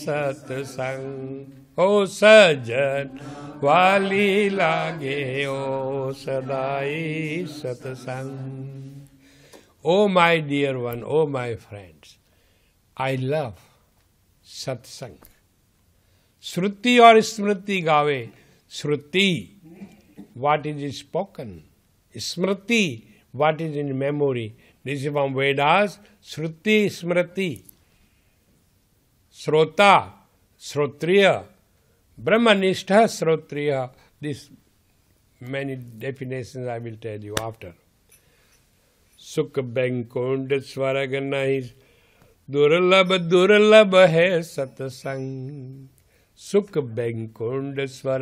सत्संग हो सजन वाली लागे ओ सदाई सत्संग. Oh my dear one, oh my friends, I love सत्संग. श्रुति और स्मृति गावे. श्रुति what is spoken, Smriti what is in memory. This is from Vedas. Shruti Smriti. Shrota, Shrotriya, Brahmanistha Shrotriya. This many definitions I will tell you after. Sukh Benkund Swarag nahi Durlabh Durlabh hai satsang. Sukh Benkund Swarag